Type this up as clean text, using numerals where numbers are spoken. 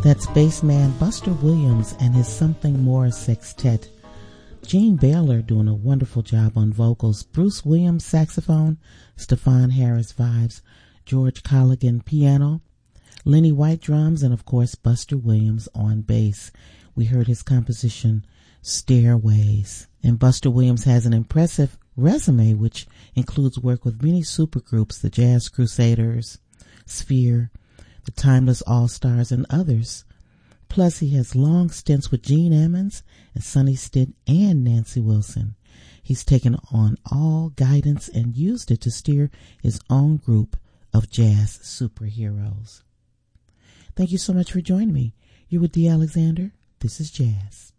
That's bassman Buster Williams and his Something More Sextet. Gene Baylor doing a wonderful job on vocals. Bruce Williams saxophone, Stefan Harris vibes, George Colligan piano, Lenny White drums, and of course Buster Williams on bass. We heard his composition Stairways. And Buster Williams has an impressive resume which includes work with many supergroups, the Jazz Crusaders, Sphere, the Timeless All-Stars, and others. Plus, he has long stints with Gene Ammons and Sonny Stitt and Nancy Wilson. He's taken on all guidance and used it to steer his own group of jazz superheroes. Thank you so much for joining me. You're with Dee Alexander. This is Jazz.